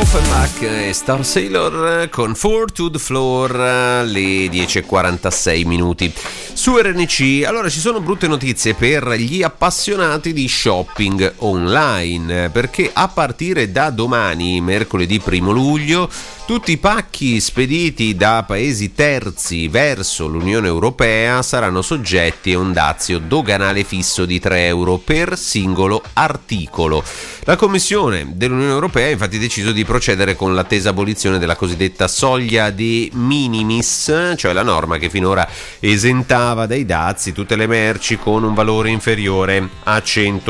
Offenbach e Star Sailor con 4 to the Floor, le 10:46 minuti su RNC. Allora, ci sono brutte notizie per gli appassionati di shopping online, perché a partire da domani, mercoledì 1 luglio, tutti i pacchi spediti da paesi terzi verso l'Unione Europea saranno soggetti a un dazio doganale fisso di €3 per singolo articolo. La Commissione dell'Unione Europea ha infatti deciso di procedere con l'attesa abolizione della cosiddetta soglia de minimis, cioè la norma che finora esentava dai dazi tutte le merci con un valore inferiore a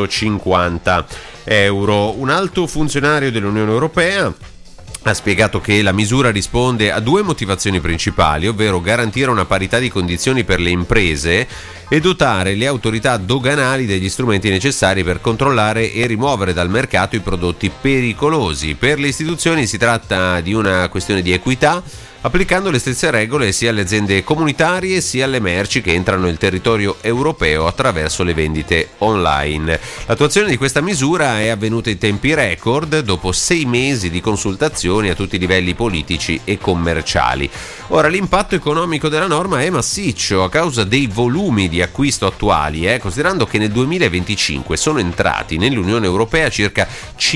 €150. Un alto funzionario dell'Unione Europea ha spiegato che la misura risponde a due motivazioni principali, ovvero garantire una parità di condizioni per le imprese e dotare le autorità doganali degli strumenti necessari per controllare e rimuovere dal mercato i prodotti pericolosi. Per le istituzioni si tratta di una questione di equità, applicando le stesse regole sia alle aziende comunitarie sia alle merci che entrano nel territorio europeo attraverso le vendite online. L'attuazione di questa misura è avvenuta in tempi record, dopo 6 mesi di consultazioni a tutti i livelli politici e commerciali. Ora, l'impatto economico della norma è massiccio a causa dei volumi di acquisto attuali, considerando che nel 2025 sono entrati nell'Unione Europea circa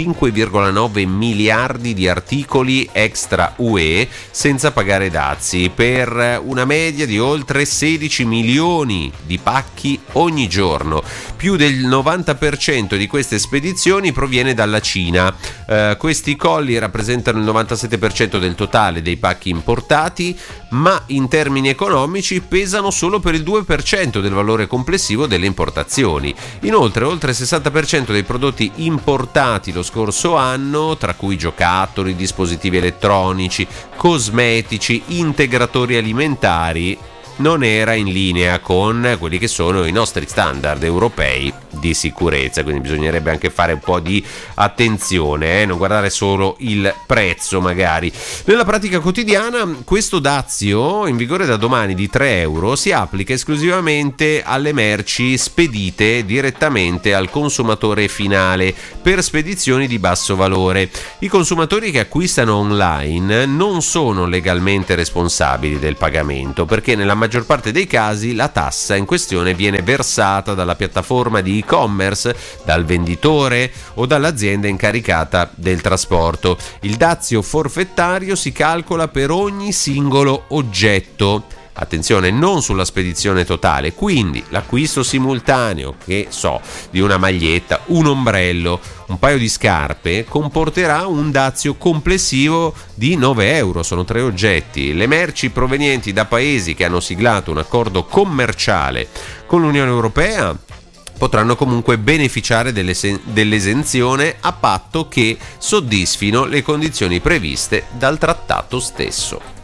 5,9 miliardi di articoli extra UE senza pagare dazi, per una media di oltre 16 milioni di pacchi ogni giorno. Più del 90% di queste spedizioni proviene dalla Cina. Questi colli rappresentano il 97% del totale dei pacchi importati, ma in termini economici pesano solo per il 2% del valore complessivo delle importazioni. Inoltre, oltre il 60% dei prodotti importati lo scorso anno, tra cui giocattoli, dispositivi elettronici, cosmetici, integratori alimentari, non era in linea con quelli che sono i nostri standard europei di sicurezza, quindi bisognerebbe anche fare un po' di attenzione, non guardare solo il prezzo magari. Nella pratica quotidiana questo dazio, in vigore da domani, di €3 si applica esclusivamente alle merci spedite direttamente al consumatore finale per spedizioni di basso valore. I consumatori che acquistano online non sono legalmente responsabili del pagamento, perché nella maggior parte dei casi la tassa in questione viene versata dalla piattaforma di e-commerce, dal venditore o dall'azienda incaricata del trasporto. Il dazio forfettario si calcola per ogni singolo oggetto. Attenzione, non sulla spedizione totale, quindi l'acquisto simultaneo, di una maglietta, un ombrello, un paio di scarpe, comporterà un dazio complessivo di €9, sono 3 oggetti. Le merci provenienti da paesi che hanno siglato un accordo commerciale con l'Unione Europea potranno comunque beneficiare dell'esenzione a patto che soddisfino le condizioni previste dal trattato stesso.